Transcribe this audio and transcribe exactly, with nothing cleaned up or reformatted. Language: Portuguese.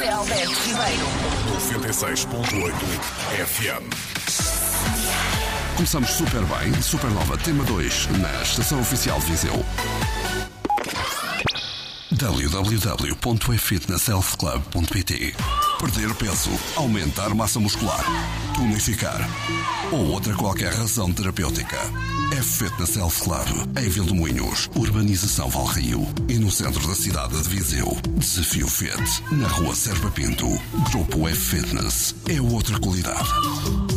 José Alberto Ribeiro. noventa e seis ponto oito F M. Começamos super bem. Supernova Tema dois na Estação Oficial de Viseu. w w w ponto e fitness health club ponto p t. Perder peso, aumentar massa muscular, tonificar ou outra qualquer razão terapêutica. F-Fitness Health Club, em Vilmoinhos, Urbanização Valrio e no centro da cidade de Viseu. Desafio Fit, na rua Serpa Pinto. Grupo F-Fitness é outra qualidade.